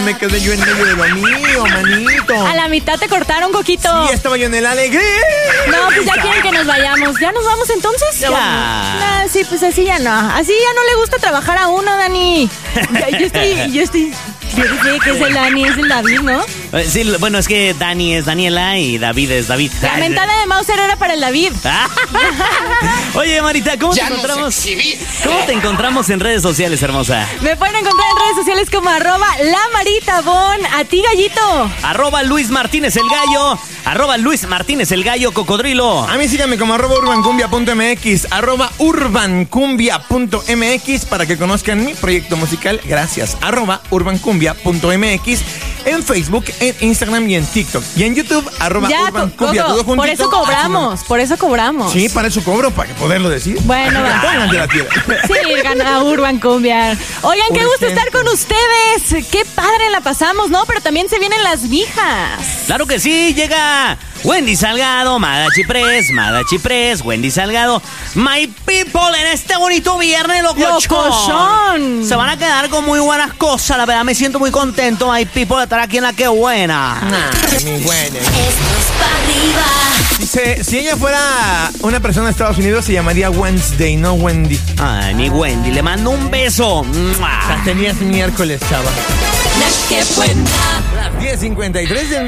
me quedé yo en medio de lo mío, manito. A la mitad te cortaron, Coquito. Sí, estaba yo en el alegría. No, pues ya quieren que nos vayamos. ¿Ya nos vamos entonces? Ya. No, sí, pues así ya no. Así ya no le gusta trabajar a uno, Dani. Yo dije que es el Dani, es el David, ¿no? Sí, bueno, es que Dani es Daniela y David es David. La mentada de Mauser era para el David. Oye, Marita, ¿cómo te encontramos? ¿Cómo te encontramos en redes sociales, hermosa? Me pueden encontrar en redes sociales como @LaMaritaBon. A ti, Gallito. @Luis Martínez el Gallo. @Luis Martínez el Gallo Cocodrilo. A mí síganme como @urbancumbia.mx, @urbancumbia.mx para que conozcan mi proyecto musical. Gracias. @urbancumbia.mx en Facebook, en Instagram y en TikTok. Y en YouTube, @urbancumbia. Coco, Todo juntito. por eso cobramos. Sí, para eso cobro, para poderlo decir. Bueno, va. Pónganse la tierra. Sí, gana Urban Cumbia. Oigan, qué gusto estar con ustedes. Qué padre la pasamos, ¿no? Pero también se vienen las vijas. Claro que sí, llega Wendy Salgado, Madachi Press, Wendy Salgado, My People en este bonito viernes, locochón. Se van a quedar con muy buenas cosas, la verdad me siento muy contento, My People, de estar aquí en La Que Buena. Mi buena. Esto es para arriba. Dice, si ella fuera una persona de Estados Unidos, se llamaría Wednesday, no Wendy. Ay, mi Wendy, le mando un beso. ¡Mua! Tenías miércoles, chava. La Que Buena. 10:53 del